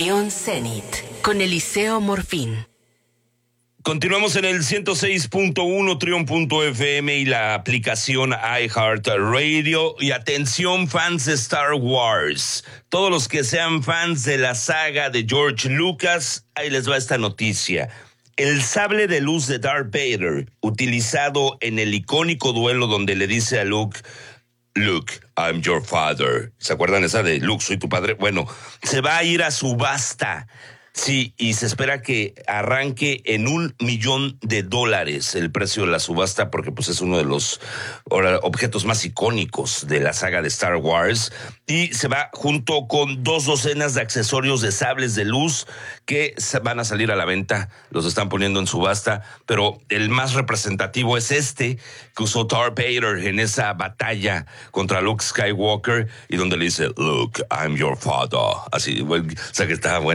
Trión Zenit con Eliseo Morfín. Continuamos en el 106.1 Trión.fm y la aplicación iHeartRadio. Y atención, fans de Star Wars. Todos los que sean fans de la saga de George Lucas, ahí les va esta noticia. El sable de luz de Darth Vader, utilizado en el icónico duelo donde le dice a Luke, I'm your father. ¿Se acuerdan esa de Luke, soy tu padre? Bueno, se va a ir a subasta. Sí, y se espera que arranque en $1 millón el precio de la subasta, porque pues es uno de los objetos más icónicos de la saga de Star Wars. Y se va junto con 2 docenas de accesorios de sables de luz que van a salir a la venta. Los están poniendo en subasta, pero el más representativo es este que usó Darth Vader en esa batalla contra Luke Skywalker y donde le dice, Luke, I'm your father. Así, o sea que está bueno.